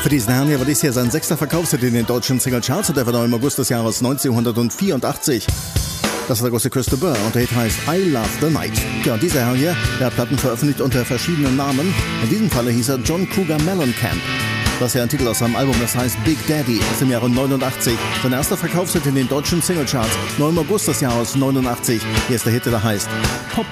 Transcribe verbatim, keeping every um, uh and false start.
Für diesen Herrn hier war dies hier sein sechster Verkaufshit in den deutschen Singlecharts und der war noch im August des Jahres neunzehnhundertvierundachtzig. Das ist der große Chris de Burgh und der Hit heißt I Love the Night. Ja, und dieser Herr hier, der hat Platten veröffentlicht unter verschiedenen Namen. In diesem Falle hieß er John Cougar Mellencamp. Das ist ja ein Titel aus seinem Album, das heißt Big Daddy aus dem Jahre neunundachtzig. Sein erster Verkaufshit in den deutschen Singlecharts, noch im August des Jahres neunundachtzig. Hier ist der Hit, der heißt Pop